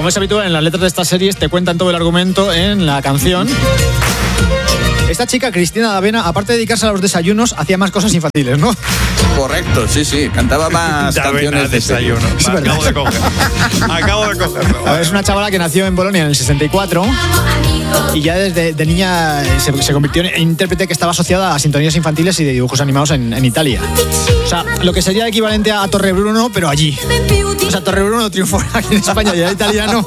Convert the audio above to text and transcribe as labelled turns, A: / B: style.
A: como es habitual en las letras de estas series, te cuentan todo el argumento en la canción. Esta chica, Cristina D'Avena, aparte de dedicarse a los desayunos, hacía más cosas infantiles, ¿no?
B: Correcto, sí. Cantaba más canciones de
C: desayuno. Acabo de cogerlo.
A: A ver, es una chavala que nació en Bolonia en el 64 y ya desde de niña se convirtió en intérprete que estaba asociada a sintonías infantiles y de dibujos animados en Italia. O sea, lo que sería equivalente a Torrebruno, pero allí. O sea, Torrebruno triunfó aquí en España y era italiano.